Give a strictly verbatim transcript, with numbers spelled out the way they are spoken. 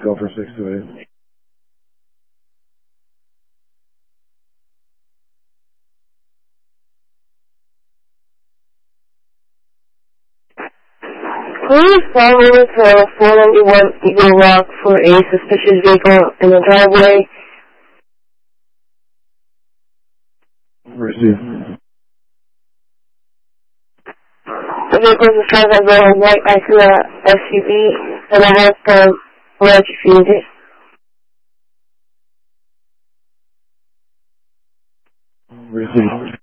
Go for six to eight. Please follow me to four ninety-one Eagle Rock for a suspicious vehicle in the driveway. Receive. The vehicle is described as a white Acura S U V and it has some electric fuses. Receive.